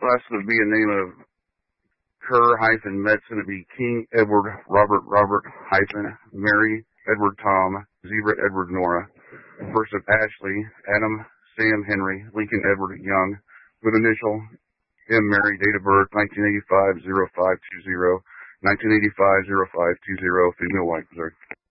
Last would be a name of Kerr-Metz, and it'd be King Edward Robert Mary Edward Tom Zebra Edward Nora. First of Ashley Adam Sam Henry Lincoln Edward Young, with initial M. Mary, date of birth 1985-0520, 1985-0520, female, white, Missouri.